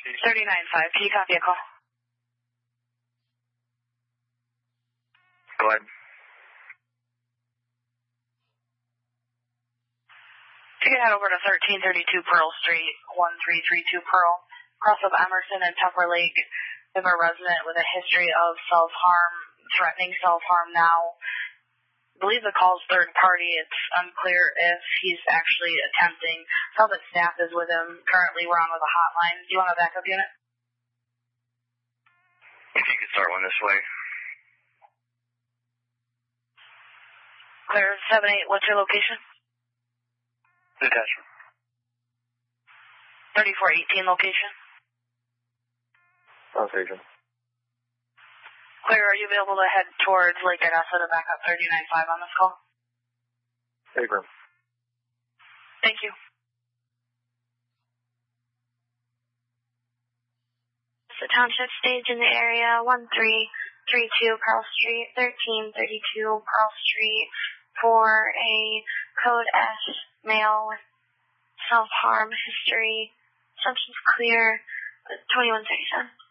39.5, can you copy a call? Go ahead. You can head over to 1332 Pearl Street, 1332 Pearl, across of Emerson and Tupper Lake. We have a resident with a history of self-harm, threatening self-harm now. I believe the call's third party. It's unclear if he's actually attempting. Some of the staff is with him. Currently, we're on with a hotline. Do you want a backup unit? If you could start one this way. Clear 7-8, what's your location? Detachment. 3418 location. South Agent. Clear, are you available to head towards Lake Odessa to back up 39.5 on this call? Abram. Thank you. The township stage in the area, 1332 Pearl Street, 1332 Pearl Street, for a code S male with self-harm history. Assumptions clear, 2137.